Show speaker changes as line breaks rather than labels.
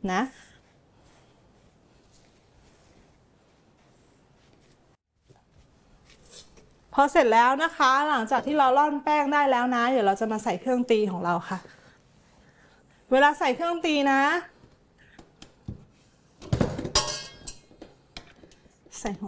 นะพอเสร็จแล้วนะคะหลังจากที่เราร่อนแป้งได้แล้วนะเดี๋ยวเราจะมาใส่เครื่องตีของเราค่ะเวลาใส่เครื่องตีนะใส่